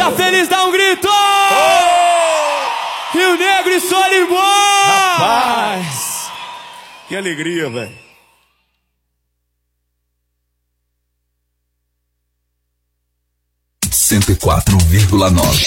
tá feliz, dá um grito! Rio Negro e Solimões! Rapaz! Que alegria, velho. 104,9